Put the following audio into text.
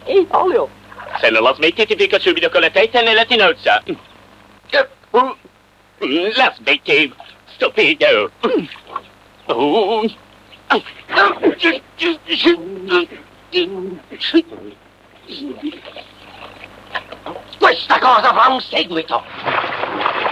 Olio. Se non la smetti ti fico subito con la testa nella tinozza. La smetti, stupido. Questa cosa fa un seguito.